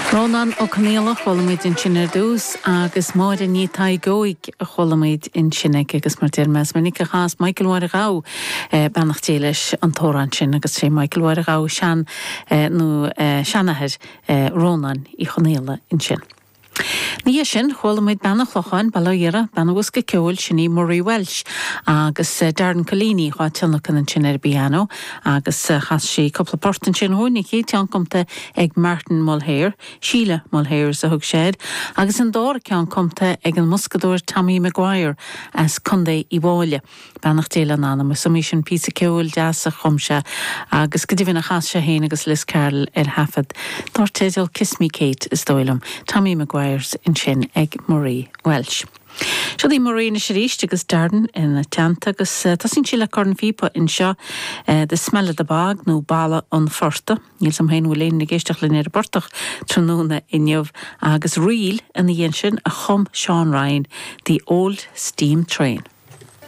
Rónan ó Canéla cholamid in sinna dús agus máid ní taigóig cholamid in sinna agus mar mes mar nica chas Michael Waragau bannachté leis an tóran sin agus sé Michael Waragau sean nó seannahead Rónan í Canéla in sin. Ní sin cholamid bannach lochan balaíra bannagus go ceúil sinní Murray Welsh agus Darren Collini chá tilnachan an sin piano agus chas sí coppla portan sin hónig hí tean comta ag Martin Mulhare, Sheila Mulhare sa thug séad agus an dóra cean comta ag an muscadúir Tommy Maguire as chundé i bháile bannach téile an anam so mí sin písa ceúil deas a chumse agus go dtíhanna chas se héin agus Liz Carroll hafad Dortédal Kiss Me Kate is dóilm Tommy Maguire in sin ag Murray Welsh. Seo dí Murray na siríist agus Darden in a teanta agus tasín sí le corn fípa in seo de smelle de bag nó bala an forta. Níl sam hain bhfuil na géisteach le néir bortach tróna inniuh agus riil in the sin a chum Sean Ryan, The Old Steam Train.